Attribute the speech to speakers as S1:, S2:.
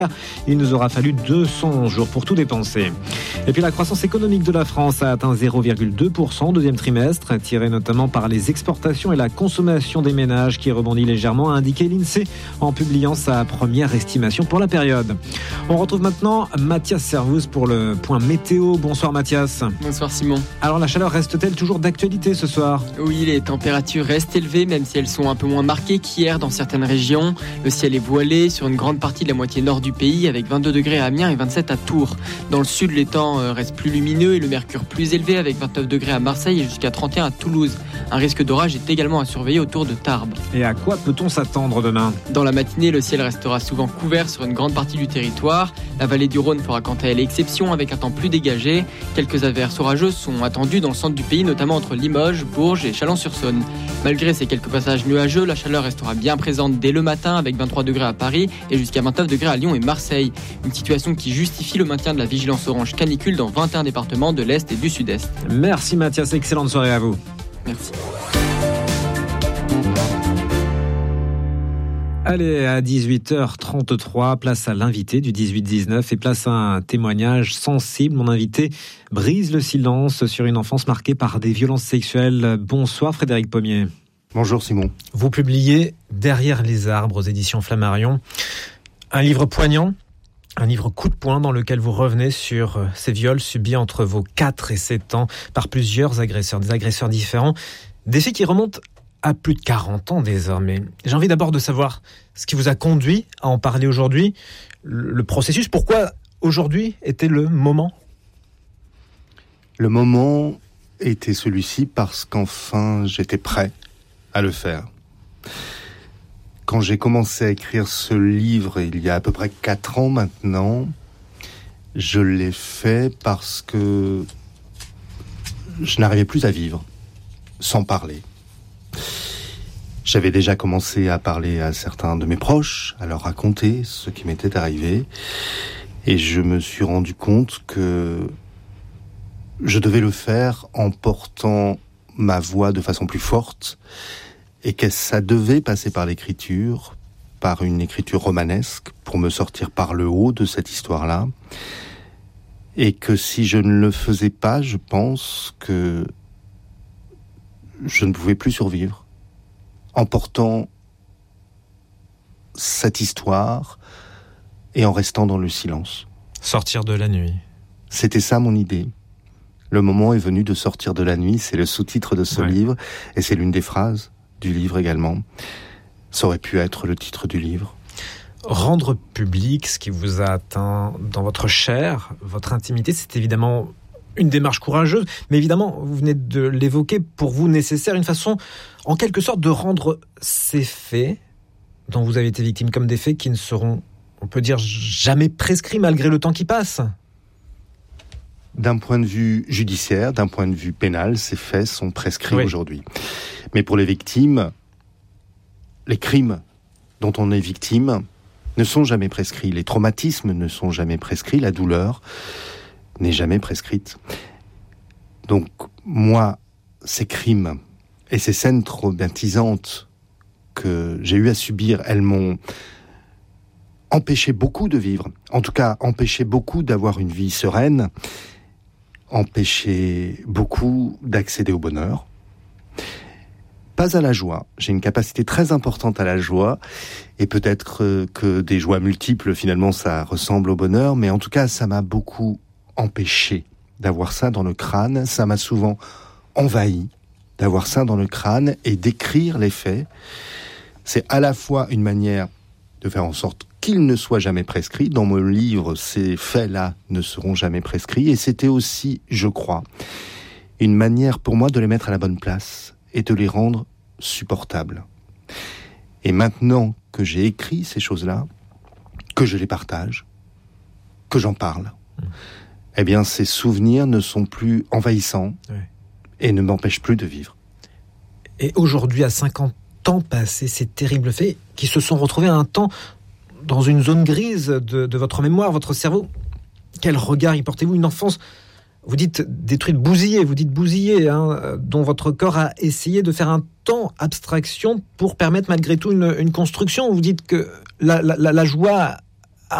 S1: Il nous aura fallu 200 jours pour tout dépenser. Et puis la croissance économique de la France a atteint 0,2% au deuxième trimestre, tiré notamment par les exportations et la consommation des ménages qui rebondit légèrement, a indiqué l'INSEE en publiant sa première estimation pour la période. On retrouve maintenant Mathias Servouz pour le point météo. Bonsoir Mathias.
S2: Bonsoir Simon.
S1: Alors la chaleur reste-t-elle toujours d'actualité ce soir ?
S2: Oui, les températures restent élevées, même si elles sont un peu moins marquées qu'hier dans certaines régions. Le ciel est voilé sur une grande partie de la moitié nord du pays, avec 22 degrés à Amiens et 27 à Tours. Dans le sud, les temps restent plus lumineux et le mercure plus élevé, avec 29 degrés à Marseille et jusqu'à 31 à Toulouse. Un risque d'orage est également à surveiller autour de Tarbes.
S1: Et à quoi peut-on s'attendre demain ?
S2: Dans la matinée, le ciel restera souvent couvert sur une grande partie du territoire. La vallée du Rhône fera quant à elle exception, avec un temps plus dégagé. Quelques averses orageuses sont attendues dans le centre du pays, notamment entre Limoges, Bourges et Chalon-sur-Saône. Malgré ces quelques passages nuageux, la chaleur restera bien présente dès le matin, avec 23 degrés à Paris et jusqu'à 29 degrés à Lyon et Marseille. Une situation qui justifie le maintien de la vigilance orange canicule dans 21 départements de l'Est et du Sud-Est.
S1: Merci Mathias, excellente soirée à vous.
S2: Merci.
S1: Allez, à 18h33, place à l'invité du 18-19 et place à un témoignage sensible. Mon invité brise le silence sur une enfance marquée par des violences sexuelles. Bonsoir Frédéric Pommier.
S3: Bonjour Simon.
S1: Vous publiez Derrière les arbres aux éditions Flammarion, un livre poignant, un livre coup de poing dans lequel vous revenez sur ces viols subis entre vos 4 et 7 ans par plusieurs agresseurs, des agresseurs différents, des faits qui remontent à plus de 40 ans désormais. J'ai envie d'abord de savoir ce qui vous a conduit à en parler aujourd'hui, le processus. Pourquoi aujourd'hui était le moment ?
S3: Le moment était celui-ci parce qu'enfin j'étais prêt à le faire. Quand j'ai commencé à écrire ce livre, il y a à peu près 4 ans maintenant, je l'ai fait parce que je n'arrivais plus à vivre sans parler. J'avais déjà commencé à parler à certains de mes proches, à leur raconter ce qui m'était arrivé, et je me suis rendu compte que je devais le faire en portant ma voix de façon plus forte, et que ça devait passer par l'écriture, par une écriture romanesque, pour me sortir par le haut de cette histoire-là, et que si je ne le faisais pas, je pense que je ne pouvais plus survivre en portant cette histoire et en restant dans le silence.
S1: Sortir de la nuit.
S3: C'était ça mon idée. Le moment est venu de sortir de la nuit, c'est le sous-titre de ce livre, et c'est l'une des phrases du livre également. Ça aurait pu être le titre du livre.
S1: Rendre public ce qui vous a atteint dans votre chair, votre intimité, c'est évidemment une démarche courageuse, mais évidemment, vous venez de l'évoquer, pour vous nécessaire, une façon, en quelque sorte, de rendre ces faits dont vous avez été victime comme des faits qui ne seront, on peut dire, jamais prescrits malgré le temps qui passe.
S3: D'un point de vue judiciaire, d'un point de vue pénal, ces faits sont prescrits aujourd'hui. Mais pour les victimes, les crimes dont on est victime ne sont jamais prescrits. Les traumatismes ne sont jamais prescrits. La douleur n'est jamais prescrite. Donc, moi, ces crimes et ces scènes traumatisantes que j'ai eu à subir, elles m'ont empêché beaucoup de vivre. En tout cas, empêché beaucoup d'avoir une vie sereine, empêché beaucoup d'accéder au bonheur. Pas à la joie. J'ai une capacité très importante à la joie, et peut-être que des joies multiples, finalement, ça ressemble au bonheur, mais en tout cas, ça m'a beaucoup empêché d'avoir ça dans le crâne. Ça m'a souvent envahi d'avoir ça dans le crâne, et d'écrire les faits. C'est à la fois une manière de faire en sorte qu'ils ne soient jamais prescrits. Dans mon livre, ces faits-là ne seront jamais prescrits, et c'était aussi, je crois, une manière pour moi de les mettre à la bonne place et de les rendre supportables. Et maintenant que j'ai écrit ces choses-là, que je les partage, que j'en parle, eh bien ces souvenirs ne sont plus envahissants et ne m'empêchent plus de vivre.
S1: Et aujourd'hui, à 50 ans passés, ces terribles faits qui se sont retrouvés à un temps dans une zone grise de votre mémoire, votre cerveau, quel regard y portez-vous ? Une enfance, vous dites détruite, bousillée, dont votre corps a essayé de faire un temps abstraction pour permettre malgré tout une construction. Vous dites que la joie